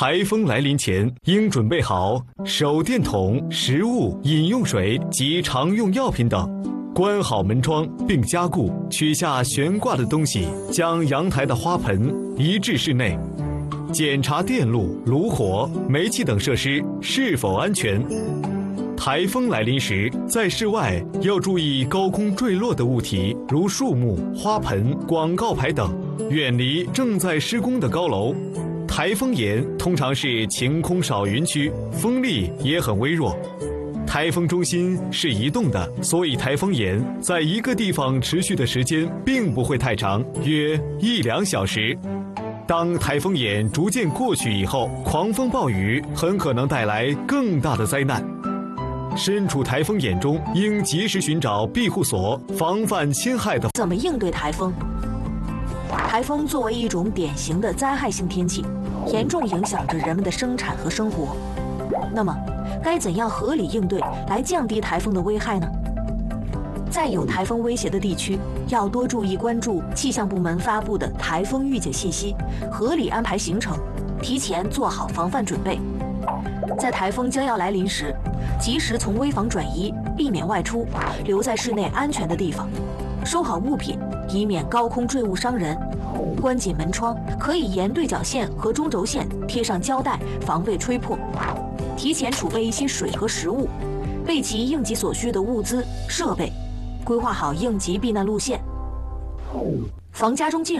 台风来临前，应准备好手电筒、食物、饮用水及常用药品等。关好门窗并加固，取下悬挂的东西，将阳台的花盆移至室内。检查电路、炉火、煤气等设施是否安全。台风来临时，在室外要注意高空坠落的物体，如树木、花盆、广告牌等，远离正在施工的高楼。台风眼通常是晴空少云区，风力也很微弱。台风中心是移动的，所以台风眼在一个地方持续的时间并不会太长，约1-2小时。当台风眼逐渐过去以后，狂风暴雨很可能带来更大的灾难。身处台风眼中，应及时寻找庇护所，防范侵害的。 怎么应对台风？台风作为一种典型的灾害性天气，严重影响着人们的生产和生活。那么，该怎样合理应对来降低台风的危害呢？在有台风威胁的地区，要多注意关注气象部门发布的台风预警信息，合理安排行程，提前做好防范准备。在台风将要来临时，及时从危房转移，避免外出，留在室内安全的地方，收好物品，以免高空坠物伤人。关紧门窗，可以沿对角线和中轴线贴上胶带，防备吹破。提前储备一些水和食物，备齐应急所需的物资设备，规划好应急避难路线，防家中进